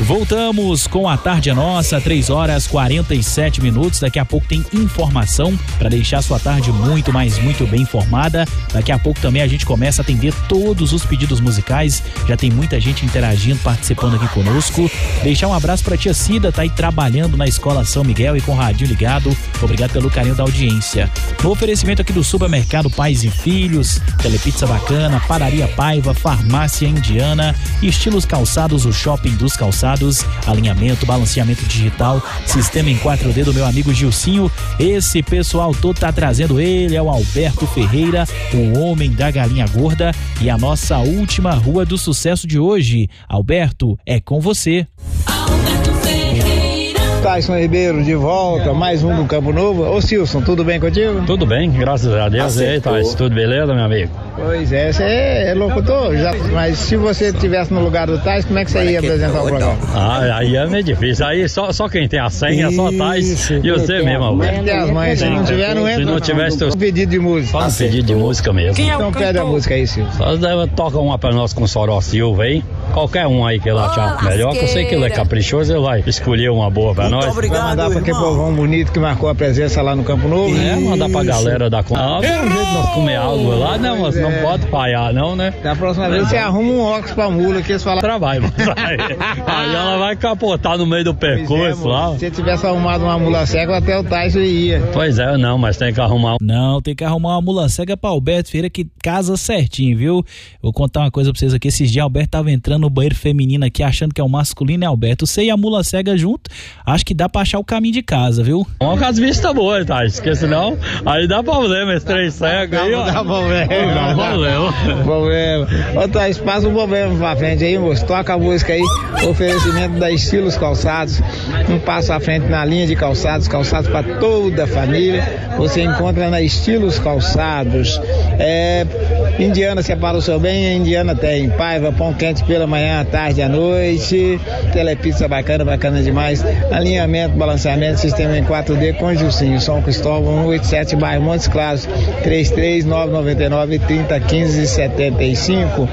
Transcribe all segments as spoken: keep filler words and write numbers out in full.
Voltamos com a Tarde é Nossa, três horas e quarenta e sete minutos. Daqui a pouco tem informação para deixar sua tarde muito, mas muito bem informada. Daqui a pouco também a gente começa a atender todos os pedidos musicais. Já tem muita gente interagindo, participando aqui conosco. Deixar um abraço para a tia Cida, tá aí trabalhando na Escola São Miguel e com o radinho ligado. Obrigado pelo carinho da audiência. No oferecimento aqui do Supermercado Pais e Filhos, Telepizza Bacana, Padaria Paiva, Farmácia Indiana, Estilos Calçados, o Shopping dos Calçados, alinhamento, balanceamento digital, sistema em quatro D do meu amigo Gilcinho. Esse pessoal todo tá trazendo ele, é o Alberto Ferreira, o homem da galinha gorda, e a nossa última rua do sucesso de hoje. Alberto, é com você. Alberto Ferreira. Tyson Ribeiro de volta, mais um do Campo Novo. Ô Silson, tudo bem contigo? Tudo bem, graças a Deus. E aí, Tyson, tudo beleza, meu amigo? Pois é, você é locutor, já, mas se você estivesse no lugar do Tyson, como é que você ia apresentar o programa? Ah, aí é meio difícil. Aí só, só quem tem a senha, só Tyson e você mesmo, Alberto. Tem as mães, se não tiver, não entra. Se não tivesse, um pedido de música. Só um pedido de música mesmo. Então pede a música aí, Silson. Só deve tocar uma pra nós com o Soró Silva aí. Qualquer um aí que ele achar melhor, que eu sei que ele é caprichoso, ele vai escolher uma boa pra nós. Vai mandar pra aquele povão bonito que marcou a presença lá no Campo Novo. É, mandar pra galera da conta. Ah, é um jeito de nós comer algo lá, né, moço? Não pode falhar, não, né? Da próxima vez você arruma um óculos pra mula que eles falam. Trabalho, mas aí, aí ela vai capotar no meio do percurso é, lá. Se você tivesse arrumado uma mula cega, até o Tyson ia. Pois é, não, mas tem que arrumar. Não, tem que arrumar uma mula cega pra Alberto Ferreira que casa certinho, viu? Vou contar uma coisa pra vocês aqui. Esses dias Alberto tava entrando no banheiro feminino aqui, achando que é o masculino, né, Alberto? Você e a mula cega junto, acho que dá pra achar o caminho de casa, viu? Uma casa vista boa, tá? Esquece não. Aí dá problema, esse trem cego aí, ó. Dá problema. Dá problema. Problema. Ô, Thais, passa um problema pra frente aí, moço. Toca a música aí. Oferecimento da Estilos Calçados. Um passo à frente na linha de calçados, calçados pra toda a família. Você encontra na Estilos Calçados. É, Indiana separa o seu bem, a Indiana tem Paiva, pão quente pela manhã, à tarde e à noite. Telepizza bacana, bacana demais. Alinhamento, balanceamento, sistema em quatro D com Gilcinho. São Cristóvão, cento e oitenta e sete, bairro Montes Claros, três três nove nove nove, três zero um cinco, sete cinco.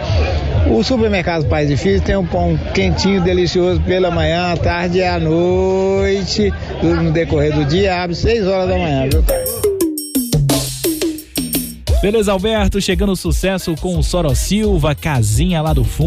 O Supermercado Pais e Filhos tem um pão quentinho, delicioso pela manhã, à tarde e à noite. No decorrer do dia, abre seis horas da manhã, viu? Beleza, Alberto, chegando o sucesso com o Soró Silva, casinha lá do fundo.